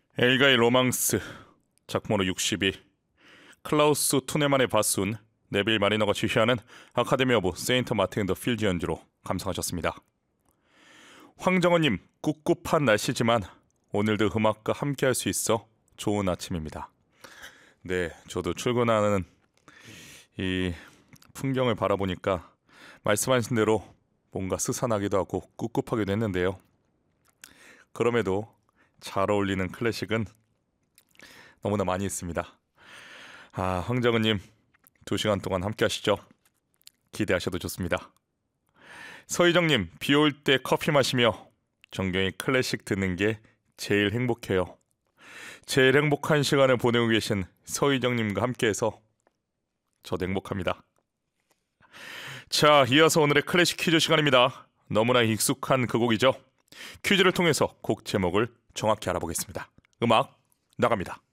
엘가의 로망스 작품으로 62 클라우스 투네만의 바순 네빌 마리너가 지휘하는 아카데미 오브 세인트 마틴 더 필드 연주로 감상하셨습니다. 황정원님, 꿉꿉한 날씨지만 오늘도 음악과 함께 할 수 있어 좋은 아침입니다. 네, 저도 출근하는 이 풍경을 바라보니까 말씀하신 대로 뭔가 스산하기도 하고 꿉꿉하기도 했는데요. 그럼에도 잘 어울리는 클래식은 너무나 많이 있습니다. 황정은님 2시간 동안 함께 하시죠. 기대하셔도 좋습니다. 서희정님, 비 올 때 커피 마시며 정경이 클래식 듣는 게 제일 행복해요. 제일 행복한 시간을 보내고 계신 서희정님과 함께해서 저도 행복합니다. 자, 이어서 오늘의 클래식 퀴즈 시간입니다. 너무나 익숙한 그 곡이죠. 퀴즈를 통해서 곡 제목을 정확히 알아보겠습니다. 음악 나갑니다.